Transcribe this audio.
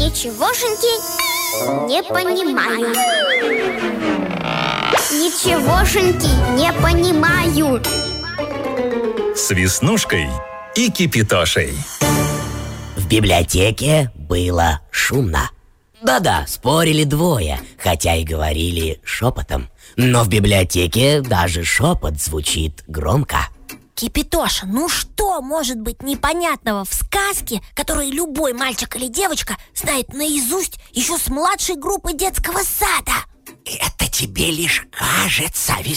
Ничегошеньки не понимаю. Ничегошеньки не понимаю. С Веснушкой и Кипитошей. В библиотеке было шумно. Да-да, спорили двое, хотя и говорили шепотом. Но в библиотеке даже шепот звучит громко. Кипитоша, ну что может быть непонятного в сказке, которую любой мальчик или девочка знает наизусть еще с младшей группы детского сада? Это тебе лишь кажется,